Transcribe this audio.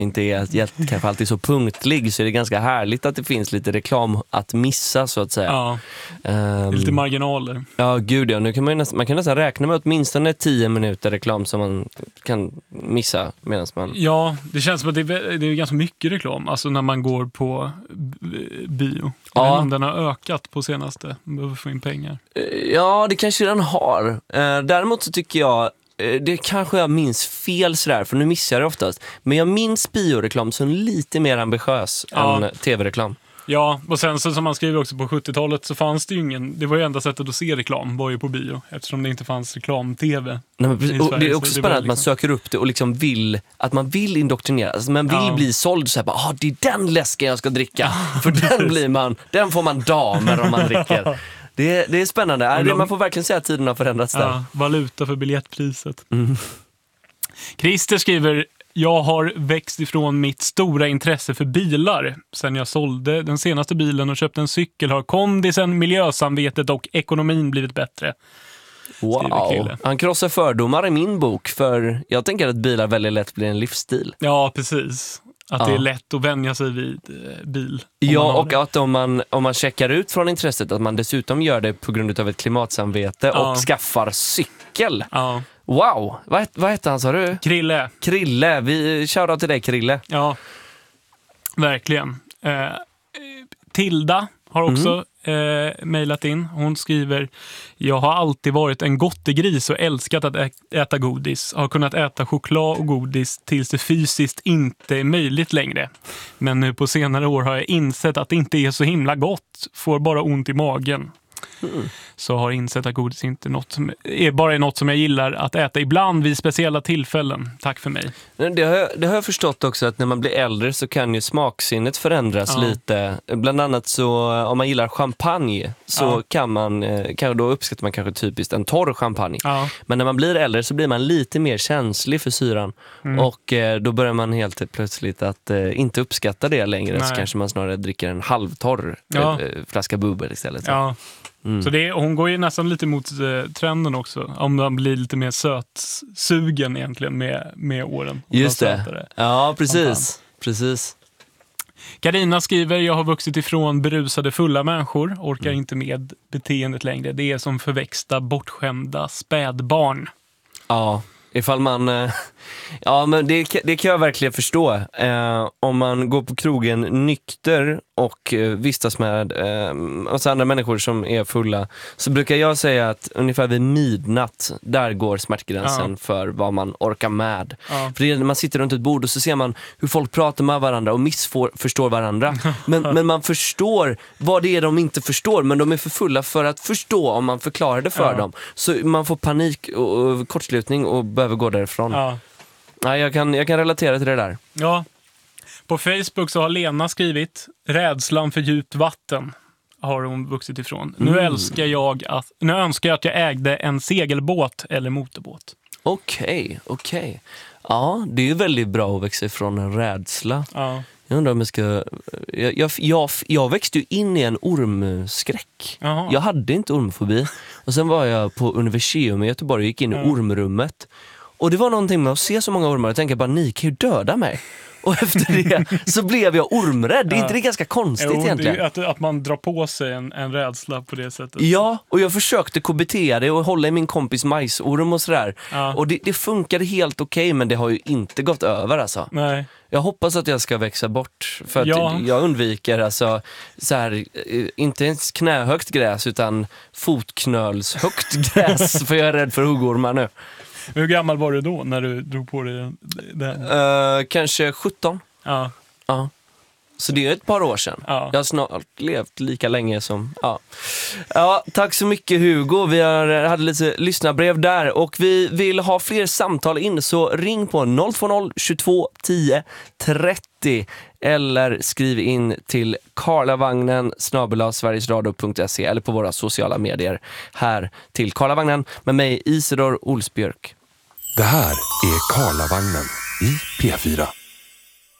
inte är kanske alltid så punktlig, så är det ganska härligt att det finns lite reklam att missa, så att säga. Ja, lite marginaler. Ja, gud ja. Nu kan man kan nästan räkna med åtminstone 10 minuter reklam som man kan missa medan man... Ja, det känns som att det är ganska mycket reklam. Alltså när man går på bio. Jag vet inte om den har ökat på senaste. Man behöver få in pengar. Ja, det kanske den har. Däremot så tycker jag, det kanske jag minns fel sådär, för nu missar jag det oftast. Men jag minns bioreklam som lite mer ambitiös än tv-reklam. Ja, och sen så, som man skriver också, på 70-talet så fanns det ju ingen... Det var ju enda sättet att se reklam, var ju på bio. Eftersom det inte fanns reklam-tv. Och det är också spännande att man söker upp det och liksom vill indoktrinera. Alltså man vill bli såld så här, det är den läsken jag ska dricka. För den får man damer om man dricker. Det är spännande. Man får verkligen säga att tiden har förändrats där. Ja, valuta för biljettpriset. Christer skriver: jag har växt ifrån mitt stora intresse för bilar. Sen jag sålde den senaste bilen och köpte en cykel har kondisen, miljösamvetet och ekonomin blivit bättre. Wow, han krossar fördomar i min bok, för jag tänker att bilar väldigt lätt blir en livsstil. Ja, precis. Att det är lätt att vänja sig vid bil. Ja, och att om man checkar ut från intresset, att man dessutom gör det på grund av ett klimatsamvete och skaffar cykel. Ja. Wow, vad heter han, sa du? Krille. Vi shoutout till dig, Krille. Ja, verkligen. Tilda har också mejlat in. Hon skriver: jag har alltid varit en gottegris och älskat att äta godis. Har kunnat äta choklad och godis tills det fysiskt inte är möjligt längre. Men nu på senare år har jag insett att det inte är så himla gott. Får bara ont i magen. Så har insett att godis inte är bara något som jag gillar att äta ibland vid speciella tillfällen. Tack för mig. Det har jag förstått också, att när man blir äldre så kan ju smaksinnet förändras lite. Bland annat så om man gillar champagne så då uppskattar man kanske typiskt en torr champagne. Men när man blir äldre så blir man lite mer känslig för syran. Och då börjar man helt plötsligt att inte uppskatta det längre. Nej. Så kanske man snarare dricker en halvtorr flaska bubbel istället. Ja. Så hon går ju nästan lite mot trenden också. Om man blir lite mer sötsugen egentligen med åren. Just det. Ja, precis. Carina skriver: jag har vuxit ifrån berusade fulla människor. Orkar inte med beteendet längre. Det är som förväxta, bortskämda spädbarn. Ja. Ifall man... Ja, men det kan jag verkligen förstå. Om man går på krogen nykter och vistas med andra människor som är fulla, så brukar jag säga att ungefär vid midnatt, där går smärtgränsen för vad man orkar med. För det är när man sitter runt ett bord och så ser man hur folk pratar med varandra och missförstår varandra. Men man förstår vad det är de inte förstår, men de är för fulla för att förstå om man förklarar det för dem. Så man får panik och kortslutning och behöver gå därifrån. Nej, jag kan relatera till det där. Ja. På Facebook så har Lena skrivit: rädslan för djupt vatten har hon vuxit ifrån. Nu önskar jag att jag ägde en segelbåt eller motorbåt. Okej. Ja, det är ju väldigt bra att växa ifrån en rädsla. Ja. Jag undrar om jag ska... Jag växte ju in i en ormskräck. Aha. Jag hade inte ormfobi. Och sen var jag på Universium i Göteborg och gick in i ormrummet. Och det var någonting med att se så många ormar och tänka bara, ni kan ju döda mig. Och efter det så blev jag ormrädd. Det är inte det ganska konstigt egentligen? Det är att man drar på sig en rädsla på det sättet. Ja, och jag försökte KBT det och hålla i min kompis majsorm och sådär. Ja. Och det funkade helt okej, men det har ju inte gått över alltså. Nej. Jag hoppas att jag ska växa bort. För att jag undviker alltså så här, inte ens knähögt gräs utan fotknölshögt gräs. För jag är rädd för huggormar nu. Hur gammal var du då när du drog på dig den? Kanske 17. Ja. Så det är ett par år sedan. Ja. Jag har snart levt lika länge som... Ja, tack så mycket Hugo. Vi hade lite lyssnarbrev där. Och vi vill ha fler samtal in. Så ring på 020 22 10 30. Eller skriv in till karlavagnen@sverigesradio.se eller på våra sociala medier här till Karlavagnen med mig Isidor Olsbjörk. Det här är Karlavagnen i P4.